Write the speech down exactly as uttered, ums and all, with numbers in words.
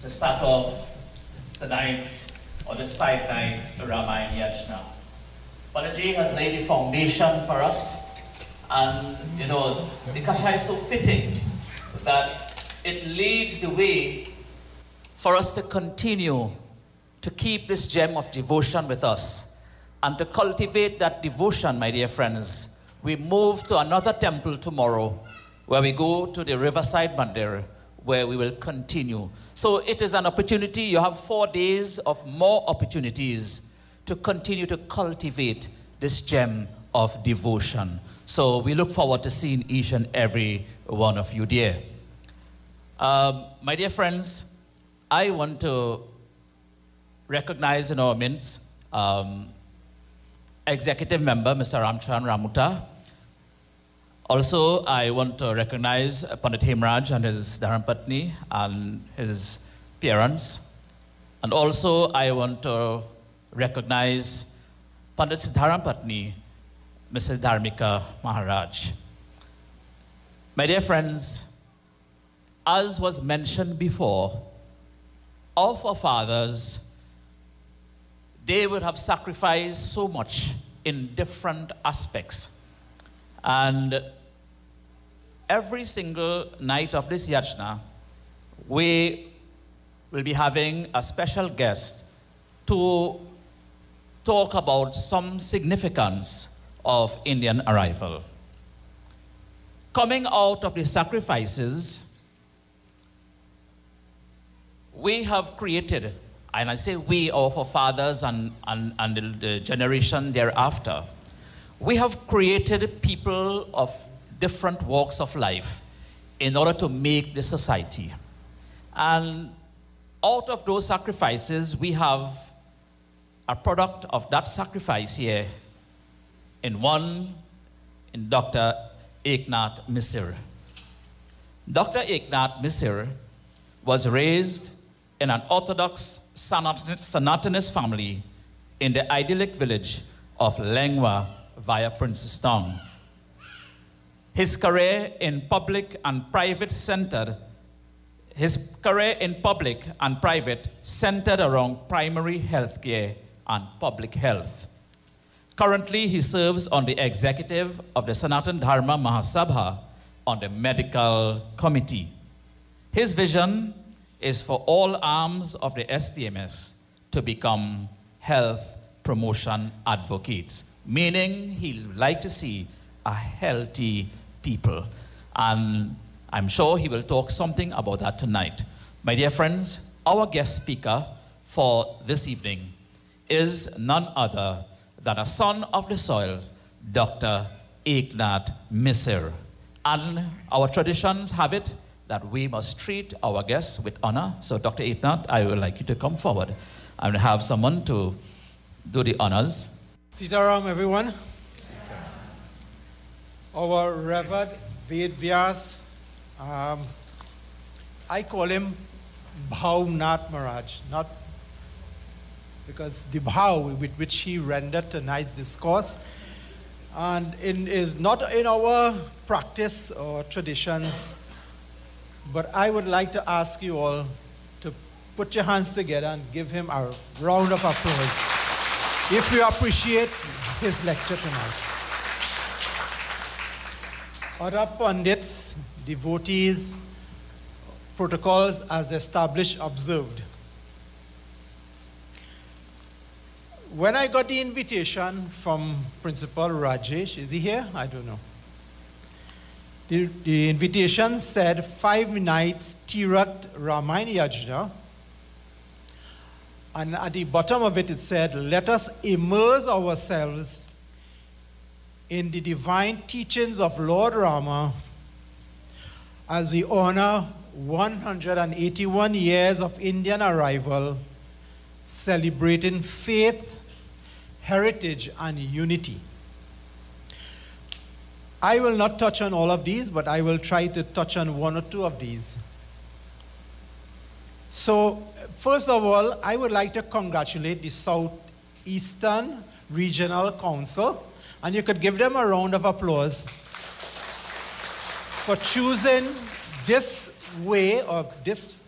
to start off the nights, or this five nights, Ramayana Yajna. Balaji has laid the foundation for us, and you know, the Katha is so fitting that it leads the way for us to continue to keep this gem of devotion with us and to cultivate that devotion, my dear friends. We move to another temple tomorrow where we go to the Riverside Mandir where we will continue. So it is an opportunity. You have four days of more opportunities to continue to cultivate this gem of devotion. So we look forward to seeing each and every one of you there. Um, my dear friends, I want to recognize in our midst um, Executive Member, Mister Ramchandra Ramuta. Also, I want to recognize Pandit Hemraj and his Dharmapatni and his parents. And also, I want to recognize Pandit's Dharmapatni, Missus Dharmika Maharaj. My dear friends, as was mentioned before, our forefathers, they would have sacrificed so much in different aspects. And every single night of this yajna, we will be having a special guest to talk about some significance of Indian arrival. Coming out of the sacrifices, we have created, and I say we, our forefathers and, and, and the, the generation thereafter, we have created people of different walks of life in order to make the society. And out of those sacrifices, we have a product of that sacrifice here in one, in Doctor Eknath Misir. Doctor Eknath Misir was raised in an Orthodox Sanatanist family in the idyllic village of Lengwa via Princestown. His career in public and private centered, his career in public and private centered around primary health care and public health. Currently, he serves on the executive of the Sanatan Dharma Mahasabha on the medical committee. His vision is for all arms of the S T M S to become health promotion advocates, meaning he'd like to see a healthy people. And I'm sure he will talk something about that tonight. My dear friends, our guest speaker for this evening is none other than a son of the soil, Doctor Eknath Misir. And our traditions have it that we must treat our guests with honor. So Doctor Eknath, I would like you to come forward and have someone to do the honors. Sitaram, everyone. Our Reverend Ved Vyas, um, I call him Bhavnath Maharaj, not because the bhav with which he rendered tonight's discourse, and in, is not in our practice or traditions. But I would like to ask you all to put your hands together and give him a round of applause if you appreciate his lecture tonight. Other pundits, devotees, protocols as established, observed. When I got the invitation from Principal Rajesh, is he here? I don't know. The, the invitation said five nights Tirat Ramayana Yajna, and at the bottom of it it said, let us immerse ourselves in the divine teachings of Lord Rama as we honor one hundred eighty-one years of Indian arrival, celebrating faith, heritage, and unity. I will not touch on all of these, but I will try to touch on one or two of these. So, first of all, I would like to congratulate the Southeastern Regional Council, and you could give them a round of applause for choosing this way or this